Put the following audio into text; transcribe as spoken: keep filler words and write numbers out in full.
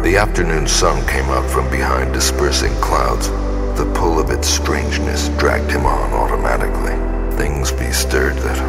The afternoon sun came out from behind dispersing clouds. The pull of its strangeness dragged him on automatically. Things bestirred that